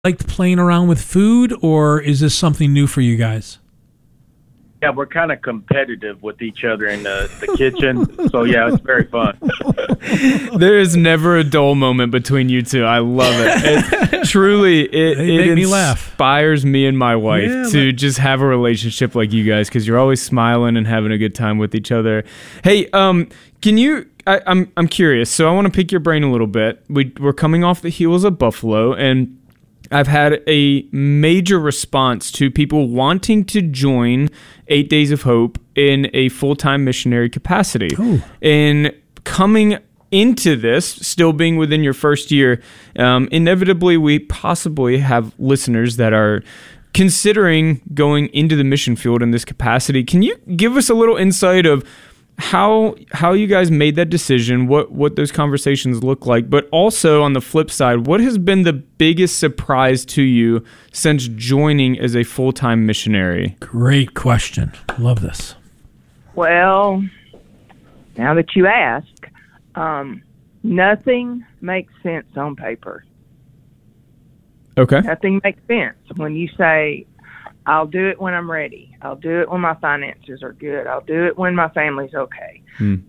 liked playing around with food, or is this something new for you guys? Yeah, we're kind of competitive with each other in the kitchen. So, yeah, it's very fun. There is never a dull moment between you two. I love it. It make me laugh. Inspires me and my wife to just have a relationship like you guys, because you're always smiling and having a good time with each other. Hey, can you... I'm curious, so I want to pick your brain a little bit. We're coming off the heels of Buffalo, and I've had a major response to people wanting to join 8 Days of Hope in a full-time missionary capacity. Oh. And coming into this, still being within your first year, inevitably we possibly have listeners that are considering going into the mission field in this capacity. Can you give us a little insight of how you guys made that decision, what those conversations look like, but also on the flip side, what has been the biggest surprise to you since joining as a full-time missionary? Great question. Love this. Well, now that you ask, nothing makes sense on paper. Okay. Nothing makes sense when you say, I'll do it when I'm ready. I'll do it when my finances are good. I'll do it when my family's okay.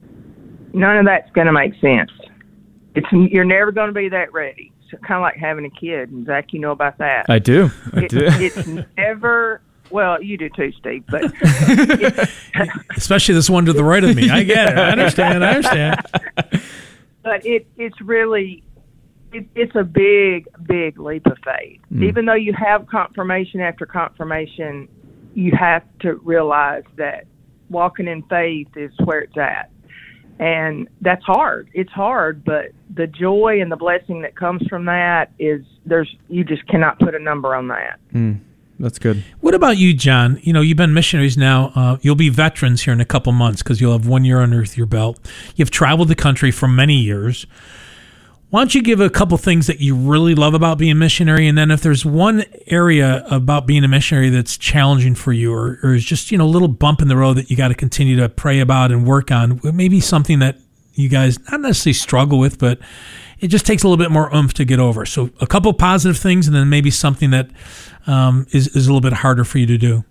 None of that's going to make sense. You're never going to be that ready. It's kind of like having a kid. And Zach, you know about that. I do. It's never... Well, you do too, Steve. But especially this one to the right of me. I get it. I understand. But it's really... It's a big, big leap of faith. Even though you have confirmation after confirmation, you have to realize that walking in faith is where it's at. And that's hard. It's hard, but the joy and the blessing that comes from that you just cannot put a number on that. That's good. What about you, John? You know, you've been missionaries now. You'll be veterans here in a couple months because you'll have 1 year under your belt. You've traveled the country for many years. Why don't you give a couple things that you really love about being a missionary, and then if there's one area about being a missionary that's challenging for you, or is just, a little bump in the road that you got to continue to pray about and work on, maybe something that you guys not necessarily struggle with, but it just takes a little bit more oomph to get over. So a couple positive things, and then maybe something that is a little bit harder for you to do.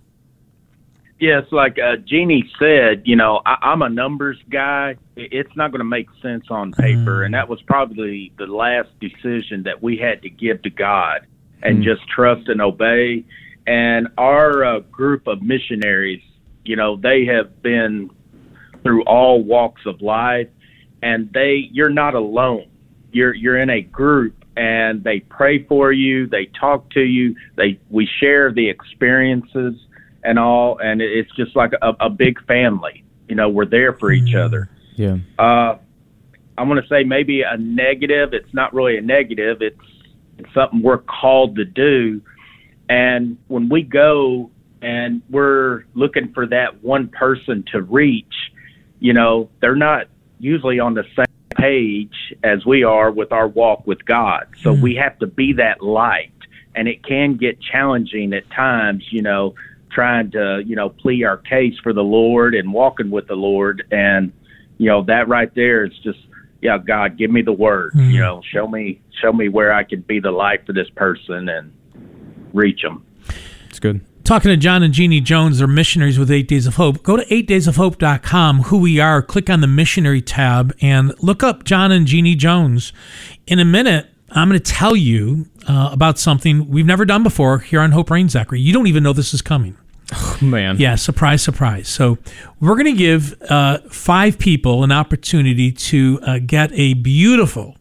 Yes, like Jeannie said, I'm a numbers guy. It's not going to make sense on paper. And that was probably the last decision that we had to give to God and just trust and obey. And our group of missionaries, they have been through all walks of life, and you're not alone. You're in a group, and they pray for you. They talk to you. We share the experiences and all, and it's just like a big family. We're there for each other. Yeah. I want to say maybe a negative. It's not really a negative. It's something we're called to do. And when we go and we're looking for that one person to reach, they're not usually on the same page as we are with our walk with God. So we have to be that light, and it can get challenging at times, trying to, plead our case for the Lord and walking with the Lord. And, that right there is just, God, give me the word, show me where I can be the light for this person and reach them. It's good. Talking to John and Jeannie Jones, they're missionaries with 8 Days of Hope. Go to 8daysofhope.com, who we are, click on the missionary tab, and look up John and Jeannie Jones. In a minute, I'm going to tell you about something we've never done before here on Hope Reigns, Zachary. You don't even know this is coming. Oh, man. Yeah, surprise, surprise. So we're going to give 5 people an opportunity to get a beautiful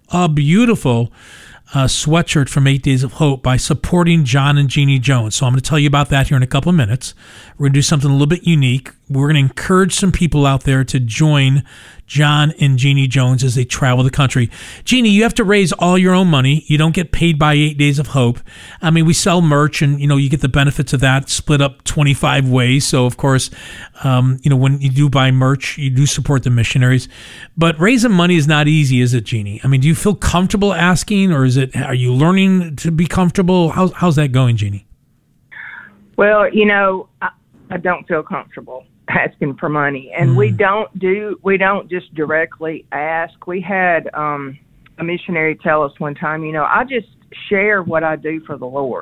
sweatshirt from 8 Days of Hope by supporting John and Jeannie Jones. So I'm going to tell you about that here in a couple of minutes. We're going to do something a little bit unique. We're going to encourage some people out there to join John and Jeannie Jones as they travel the country. Jeannie, you have to raise all your own money. You don't get paid by 8 Days of Hope. I mean, we sell merch, and you get the benefits of that split up 25 ways. So of course, when you do buy merch, you do support the missionaries. But raising money is not easy, is it, Jeannie? I mean, do you feel comfortable asking, or are you learning to be comfortable? How's that going, Jeannie? Well, I don't feel comfortable asking for money, and we don't just directly ask. We had a missionary tell us one time, share what I do for the Lord.